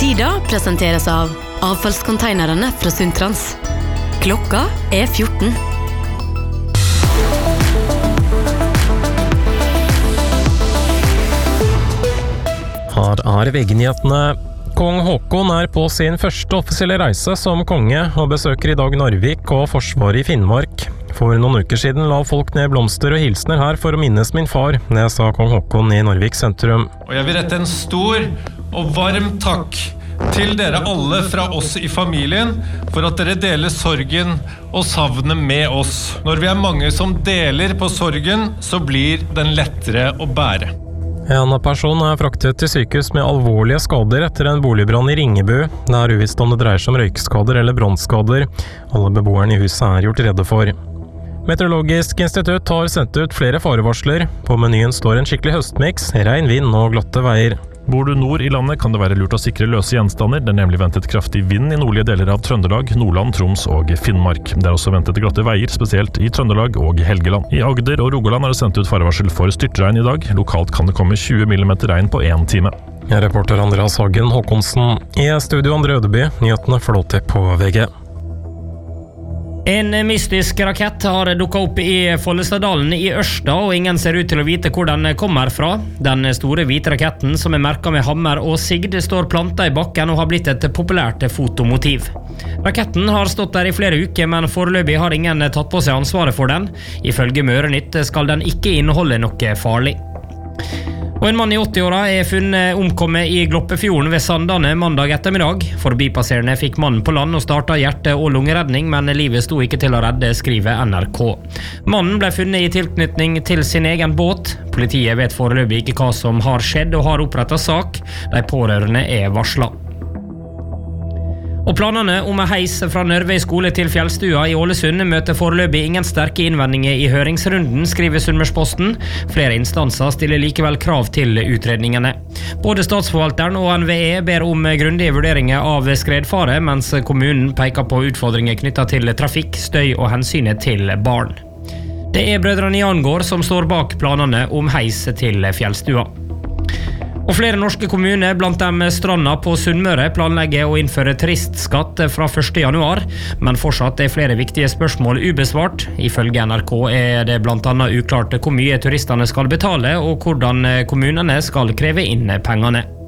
Lyda presenteres av avfallskonteinerne fra Sundtrans. Klokka 14. Her VG-nyhetene. Kong Håkon på sin første offisielle reise som konge og besøker I dag Narvik og Forsvaret I Finnmark. For noen uker siden la folk ned blomster og hilsner her for å minnes min far, det sa kong Håkon I Narvik sentrum. Og jeg vil rette en stor og varm takk til dere alle fra oss I familien for at dere deler sorgen og savnet med oss. Når vi mange som deler på sorgen, så blir den lettere å bære. En person fraktet til sykehus med alvorlige skader etter en boligbrann I Ringebu. Det uvisst om det dreier seg om røykskader eller brannskader. Alle beboerne I huset gjort redde for. Meteorologisk institutt har sendt ut flere farevarsler. På menyen står en skikkelig høstmix, regn, vind og glatte veier. Bor du nord I landet kan det være lurt å sikre løse gjenstander. Det nemlig ventet kraftig vind I nordlige deler av Trøndelag, Nordland, Troms og Finnmark. Det også ventet glatte veier, spesielt I Trøndelag og Helgeland. I Agder og Rogaland det sendt ut farevarsel for styrtregn I dag. Lokalt kan det komme 20 mm regn på 1 time. Reporter Andreas Hagen Håkonsen. I studio Andre Ødeby, nyhetene flåter på VG. En mystisk rakett har dukket opp I Follestadalen I Ørsta, og ingen ser ut til å vite hvor den kommer fra. Den store hvite raketten, som merket med hammer og sigd, står plantet I bakken og har blitt et populært fotomotiv. Raketten har stått der I flere uker, men foreløpig har ingen tatt på seg ansvaret for den. Ifølge Mørenytt skal den ikke inneholde noe farlig. Og en mann I 80-åra funnet omkommet I Gloppefjorden ved Sandane mandag ettermiddag. Forbipasserende fikk mannen på land og startet hjerte- og lungeredning, men livet sto ikke til å redde, skriver NRK. Mannen ble funnet I tilknytning til sin egen båt. Politiet vet foreløpig ikke hva som har skjedd og har opprettet sak. De pårørende varslet. Og planene om en heis fra Nørvei skole til Fjellstua I Ålesund møter foreløpig ingen sterke innvendinger I høringsrunden, skriver Sunnmørsposten. Flere instanser stiller likevel krav til utredningene. Både statsforvalteren og NVE ber om grundige vurderinger av skredfare, mens kommunen peker på utfordringer knyttet til trafikk, støy og hensynet til barn. Det brødrene Jangård som står bak planene om heis til Fjellstua. Og flere norske kommuner, blant dem Stranda på Sunnmøre, planlegger å innføre turistskatt fra 1. januar, men fortsatt flere viktige spørsmål ubesvart. Ifølge NRK det blant annet uklart hvor mye turistene skal betale, og hvordan kommunene skal kreve inn pengene.